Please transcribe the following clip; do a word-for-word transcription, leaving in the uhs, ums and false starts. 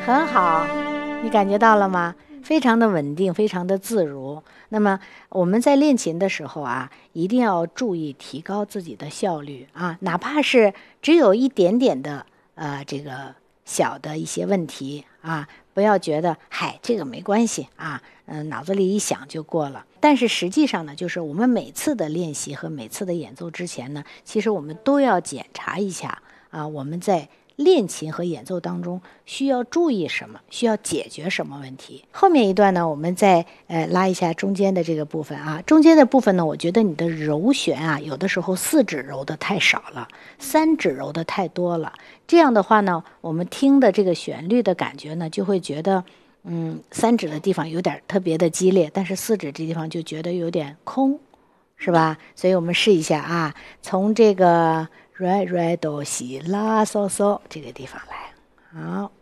很好，你感觉到了吗？非常的稳定，非常的自如。那么我们在练琴的时候啊，一定要注意提高自己的效率啊，哪怕是只有一点点的呃这个小的一些问题啊，不要觉得嗨这个没关系啊，嗯、呃，脑子里一想就过了。但是实际上呢，就是我们每次的练习和每次的演奏之前呢，其实我们都要检查一下啊，我们在练琴和演奏当中需要注意什么，需要解决什么问题。后面一段呢，我们再呃拉一下中间的这个部分啊。中间的部分呢，我觉得你的揉弦啊，有的时候四指揉的太少了，三指揉的太多了。这样的话呢，我们听的这个旋律的感觉呢，就会觉得嗯，三指的地方有点特别的激烈，但是四指这地方就觉得有点空，是吧？所以我们试一下啊，从这个 re re do si la so so 这个地方来，好。